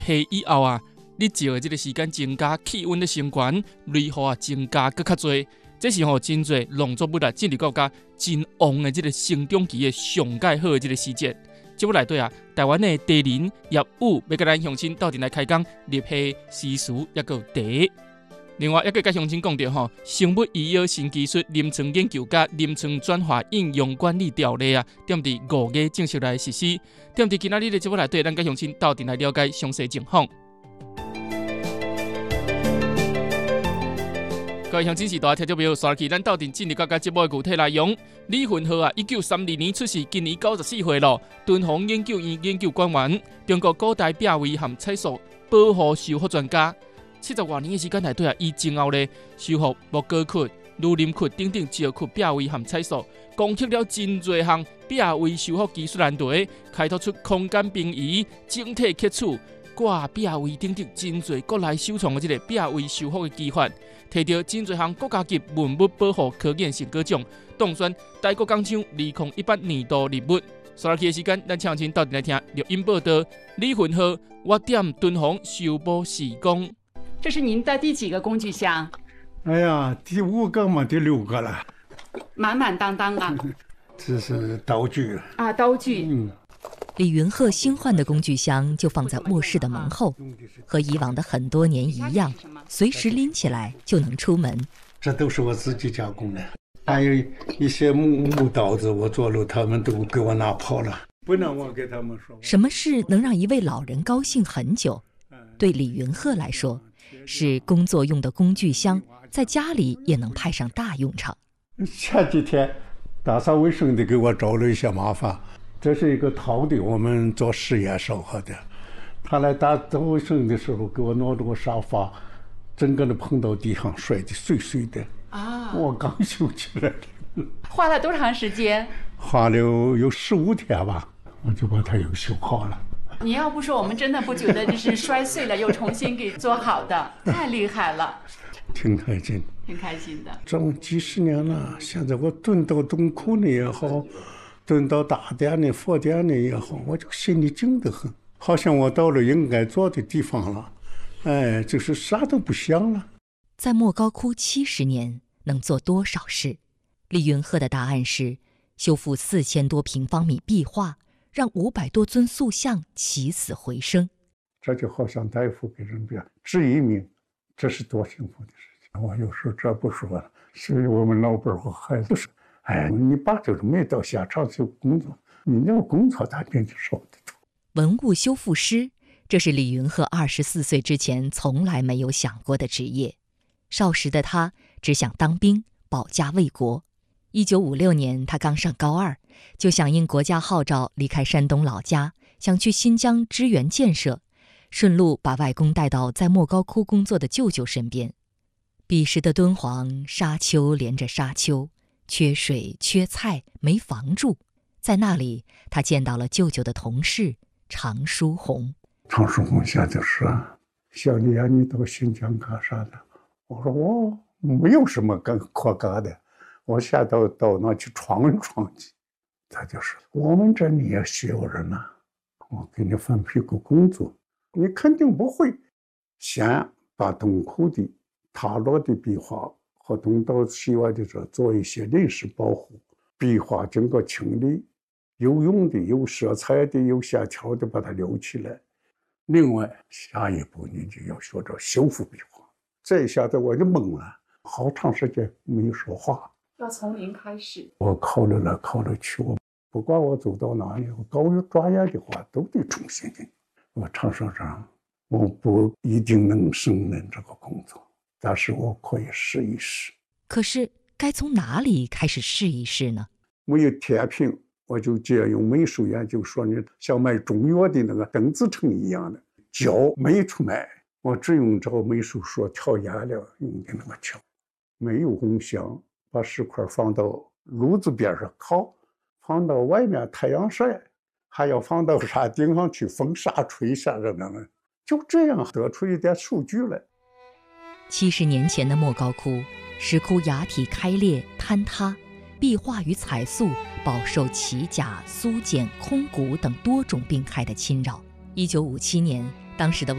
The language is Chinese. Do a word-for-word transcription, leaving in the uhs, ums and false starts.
批以后啊，你照的这个时间增加，气温的升悬，雷雨啊增加更较多。这是吼真侪农作物啊进入到甲真旺的这个成长期的上介好的这个时节。节目内底啊，台湾的地林业务要甲咱乡亲到底来开讲立夏、时事也个茶。另外，也个甲乡亲讲到吼，生物医药新技术临床研究甲临床转化应用管理条例啊，踮伫五月正式来实施。踮伫今仔日的节目内底，咱甲乡亲到底来了解详细情况。各位乡亲时代听众朋友，刷起咱到底进入到节目的具体内容。李云鹤啊，一九三二年出世，今年九十四岁了。敦煌研究院研究官员，中国古代壁画和彩塑保护修复专家。七十多年的时间内底啊，伊前后咧修复莫高窟、儒林窟等等石窟壁画和彩塑，攻克了真侪项壁画修复技术难题，开拓出空间平移、整体刻取、挂壁画等等真侪国内首创的这个壁画修复的技法，摕到真侪项国家级文物保护科研成果奖，当选台国港厂二零一八年度礼物。刷起的时间，咱请亲到底来听录音报道。李云鹤，我点敦煌修补施工。 这是您的第几个工具箱？ 哎呀，第五个嘛，第六个了， 满满当当啊！ 这是刀具啊，刀具。 嗯， 李云鹤新换的工具箱就放在卧室的门后，和以往的很多年一样，随时拎起来就能出门。 这都是我自己加工的，还有一些木木刀子，我做了，他们都给我拿跑了，不能我给他们说。 什么事能让一位老人高兴很久？对李云鹤来说，是工作用的工具箱，在家里也能派上大用场。 前几天打扫卫生的给我找了一些麻烦，这是一个陶的，我们做实验烧好的。他来打扫卫生的时候，给我弄这个沙发，整个的碰到地上，摔得碎碎的。 啊！ 我刚修起来的。 花了多长时间？ 花了有十五天吧，我就把它又修好了。 你要不说，我们真的不觉得这是摔碎了又重新给做好的，太厉害了。 挺开心， 挺开心的。 这么几十年了，现在我蹲到洞窟里也好，蹲到大殿里、佛殿里也好，我就心里静得很，好像我到了应该做的地方了。哎，就是啥都不想了。 在莫高窟七十年，能做多少事？李云鹤的答案是：修复四千多平方米壁画，让五百多尊塑像起死回生。 这就好像大夫给人家治一命，这是多幸福的事情。我有时候这不说了，所以我们老伴和孩子说：“哎，你爸就是没到现场去工作，你要工作他肯定受得住。” 文物修复师，这是李云鹤二十四岁之前从来没有想过的职业。少时的他只想当兵，保家卫国。一九五六年，他刚上高二，就响应国家号召离开山东老家，想去新疆支援建设，顺路把外公带到在莫高窟工作的舅舅身边。彼时的敦煌，沙丘连着沙丘，缺水缺菜，没房住。在那里，他见到了舅舅的同事常书鸿。 常书鸿现在说：“小李啊，你到新疆干啥的？”我说：“我没有什么干可干的。”我现在到那去闯一闯去，他就说：“我们这里也需要人呐，我给你分配个工作，你肯定不会。先把洞窟的塌落的壁画和东到西外的这做一些临时保护，壁画经过清理，有用的、有色彩的、有线条的，把它留起来。另外，下一步你就要学着修复壁画。这一下子我就懵了，好长时间没有说话。” 要从零开始。 我考虑来考虑去，我不管我走到哪里，我搞有专业的话，都得重新的。我常说上，我不一定能胜任这个工作，但是我可以试一试。 可是该从哪里开始试一试呢？ 没有天平，我就借用美术研究说呢，像卖中药的那个邓紫成一样的胶没出卖，我只用这个美术说调颜料用的那么调，没有红香。把石块放到炉子边上烤，放到外面太阳晒，还要放到山顶上去风沙吹下着呢，就这样得出一点数据来。 七十年前的莫高窟，石窟崖体开裂坍塌，壁画与彩塑饱受奇甲、苏碱、空谷等多种病害的侵扰。一九五七年，当时的